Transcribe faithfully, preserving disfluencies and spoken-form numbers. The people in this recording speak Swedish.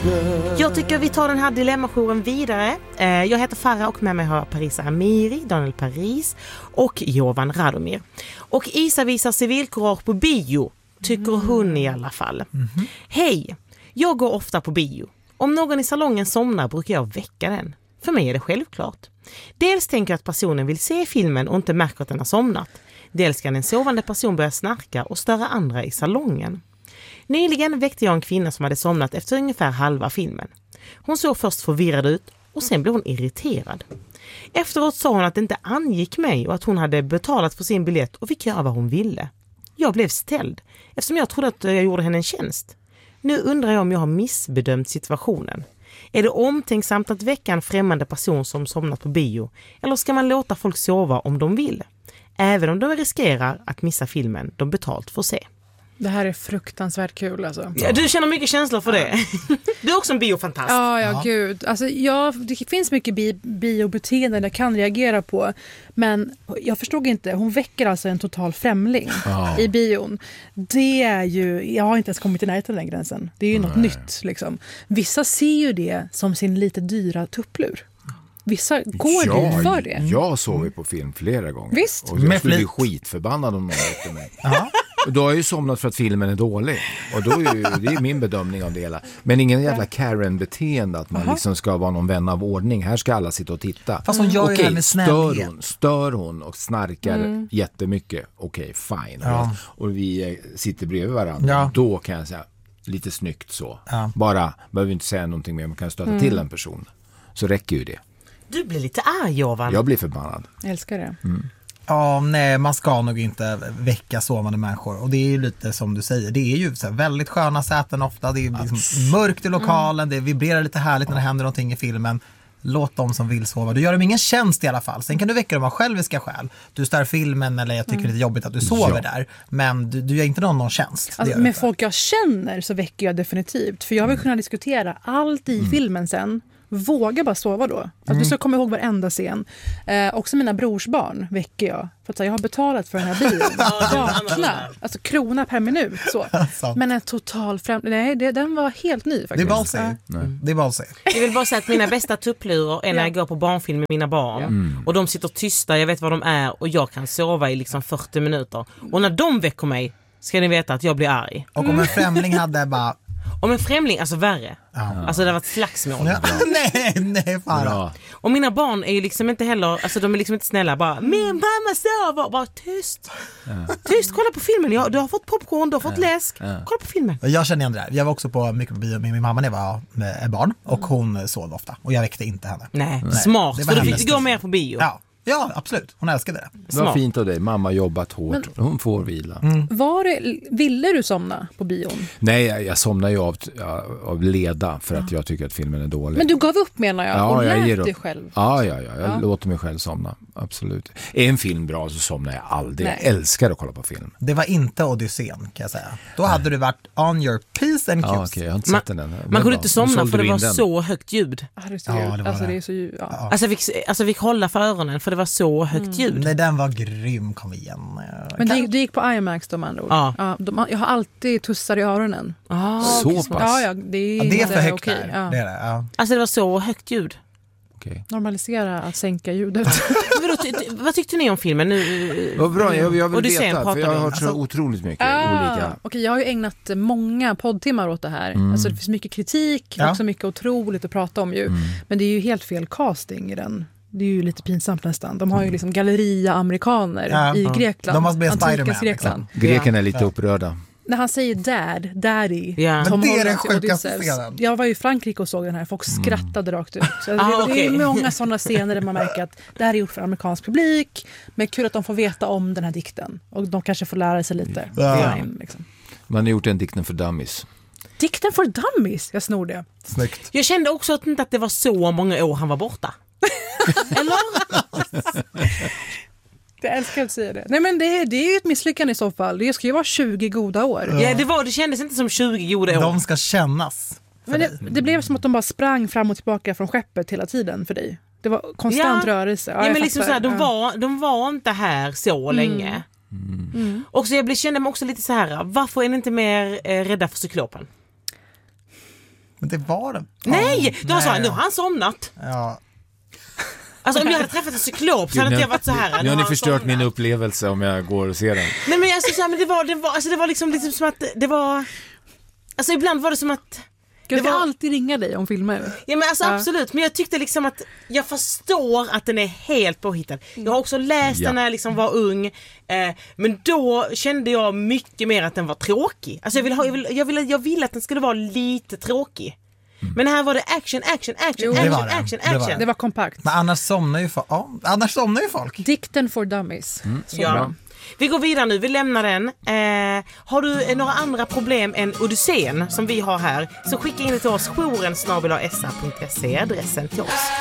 Jag tycker vi tar den här dilemmasjouren vidare. Jag heter Farah och med mig har Parisa Amiri, Daniel Paris och Jovan Radomir. Och Isa visar civilkurage på bio, tycker hon i alla fall. Mm-hmm. Hej, jag går ofta på bio. Om någon i salongen somnar brukar jag väcka den. För mig är det självklart. Dels tänker jag att personen vill se filmen och inte märker att den har somnat. Dels kan en sovande person börja snarka och störa andra i salongen. Nyligen väckte jag en kvinna som hade somnat efter ungefär halva filmen. Hon såg först förvirrad ut och sen blev hon irriterad. Efteråt sa hon att det inte angick mig och att hon hade betalat för sin biljett och fick göra vad hon ville. Jag blev ställd eftersom jag trodde att jag gjorde henne en tjänst. Nu undrar jag om jag har missbedömt situationen. Är det omtänksamt att väcka en främmande person som somnat på bio? Eller ska man låta folk sova om de vill? Även om de riskerar att missa filmen de betalt för att se. Det här är fruktansvärt kul alltså. Ja, du känner mycket känslor för det. Du är också en biofantast. Ja, ja, ja. Gud. Alltså, ja, det finns mycket bi- biobeteenden jag kan reagera på. Men jag förstod inte. Hon väcker alltså en total främling oh. i bion. Det är ju, jag har inte ens kommit i närheten den gränsen. Det är ju Nej. något nytt liksom. Vissa ser ju det som sin lite dyra tupplur. Vissa går ja, dit för det. Jag såg ju på film flera gånger. Visst. Och jag skulle bli skitförbannad om någon efter mig. Och då har jag ju somnat för att filmen är dålig. Och då är ju, det är min bedömning av det hela. Men ingen jävla Karen-beteende att man Aha. liksom ska vara någon vän av ordning. Här ska alla sitta och titta. Fast hon gör okej, ju det med snällhet. Stör hon, stör hon och snarkar mm. jättemycket. Okej, fine. Ja. Och vi sitter bredvid varandra. Ja. Då kan jag säga lite snyggt så. Ja. Bara, behöver inte säga någonting mer. Man kan stöta mm. till en person. Så räcker ju det. Du blir lite arg, Jovan. Jag blir förbannad. Jag älskar det. Mm. Ja, nej, man ska nog inte väcka sovande människor. Och det är ju lite som du säger. Det är ju så här väldigt sköna säten ofta. Det är liksom mörkt i lokalen. Det vibrerar lite härligt när det händer någonting i filmen. Låt dem som vill sova. Du gör dem ingen tjänst i alla fall. Sen kan du väcka dem av själviska skäl. Du stör filmen eller jag tycker mm. det är jobbigt att du sover ja. där. Men du, du gör inte någon, någon tjänst. Alltså, med folk jag känner så väcker jag definitivt. För jag vill kunna diskutera allt i mm. filmen sen. Våga bara sova då. Att mm. du ska komma ihåg varenda scen. Eh, också mina brorsbarn väcker jag. För att så, jag har betalat för den här bilen. Vakna. Alltså krona per minut. Så. Men en total främ... Nej, det, den var helt ny faktiskt. Det är bara att säga. Ja. Det är bara att säga. Jag vill bara säga att mina bästa tupplurar är när jag går på barnfilm med mina barn. Mm. Och de sitter tysta, jag vet vad de är. Och jag kan sova i liksom fyrtio minuter. Och när de väcker mig ska ni veta att jag blir arg. Och om en främling hade bara... Om en främling, alltså värre. Ja. Alltså det har varit slagsmål. Ja. nej, nej, fan. Och mina barn är ju liksom inte heller, alltså de är liksom inte snälla. Bara, min mamma sover. Bara tyst. Ja. Tyst, kolla på filmen. Ja, du har fått popcorn, du har fått ja. läsk. Ja. Kolla på filmen. Jag känner igen det där. Jag var också på mycket på bio med min mamma när jag var med barn. Och hon sov ofta. Och jag väckte inte henne. Nej, nej. Smart. Så du fick gå mer på bio. Ja. Ja, absolut. Hon älskade det. Det var fint av dig. Mamma har jobbat hårt. Men, hon får vila. Mm. Var det, ville du somna på bion? Nej, jag, jag somnar ju av, av leda för att ja. jag tycker att filmen är dålig. Men du gav upp menar jag. Ja, och jag lät ger upp. dig själv. Ja, ja, ja. Jag ja. låter mig själv somna. Absolut. Är en film bra så somnar jag aldrig. Nej. Jag älskar att kolla på film. Det var inte Odysseen kan jag säga. Då hade Nej. du varit on your peace and cues. Ja, okay. Jag har inte sett den än. Man kunde inte somna för det var den. så högt ljud. Ja, det är så ja, det var alltså, det. Det är så ljud. Ja. Ja. Alltså, vi, alltså vi hålla för öronen för det var så högt mm. ljud. Nej, den var grym, kom igen. Men du, du gick på IMAX då man ja. ja, de, jag har alltid tussar i öronen. Ah, så pass? Ja, ja, det är, ja, det är för högt okay. ja. det är det, ja. Alltså det var så högt ljud. Okay. Normalisera att sänka ljudet. Vad tyckte ni om filmen nu? Vad bra, jag, jag vill och du veta, för jag har hört alltså, så otroligt mycket ah, olika. Okay, jag har ju ägnat många poddtimmar åt det här. Mm. Alltså det finns mycket kritik, ja. också mycket otroligt att prata om ju. Mm. Men det är ju helt fel casting i den. Det är ju lite pinsamt nästan. De har ju liksom galleria-amerikaner ja, i Grekland. De måste bli Spider-Man. Grekland. Ja. Grekerna är lite ja. upprörda. När han säger dad, daddy. Ja. Men det är den sjukaste scenen. Jag var ju i Frankrike och såg den här. Folk skrattade mm. rakt ut. Så ah, det, okay. det är många sådana scener där man märker att det här är gjort för amerikansk publik. Men kul att de får veta om den här dikten. Och de kanske får lära sig lite. Ja. In, liksom. Man har gjort en dikten för dummies. Dikten för dummies? Jag snor det. Snyggt. Jag kände också att, inte att det var så många år han var borta. Eller? Jag älskar att säga det. Nej men det, det är ju ett misslyckande i så fall. Det ska ju vara tjugo goda år. Ja, ja det, var, det kändes inte som tjugo goda år. De ska kännas. Men det, det blev som att de bara sprang fram och tillbaka från skeppet hela tiden för dig. Det var konstant ja. rörelse. Ja, ja men liksom så här, de, ja. var, de var inte här så mm. länge. Mm. Mm. Och så jag blev, kände mig också lite så här, varför är ni inte mer eh, rädda för cyklopen? Men det var den. Nej, oh, du har så här, nu har han somnat. Ja. Alltså om jag hade träffat en cyklop så hade inte jag varit så här. Nu har ni förstört min upplevelse om jag går och ser den. Nej men alltså, så här, men det var, det var, alltså, det var liksom, liksom som att det var... Alltså ibland var det som att... Jag det ska var... alltid ringa dig om filmer. Ja men alltså ja. absolut, men jag tyckte liksom att jag förstår att den är helt påhittad. Jag har också läst ja. den när jag liksom var ung, eh, men då kände jag mycket mer att den var tråkig. Alltså jag ville ha, jag ville, jag ville, jag ville att den skulle vara lite tråkig. Mm. Men här var det action, action, action, jo, action, det action, action, det var, action. Det var kompakt. Men annars somnar ju, fo- ja, annars somnar ju folk. Dikten for dummies. Mm. Ja. Bra. Vi går vidare nu, vi lämnar den. Eh, har du eh, några andra problem än Odysseen som vi har här, så skicka in det till oss, jouren snabel-a s a punkt se, adressen till oss.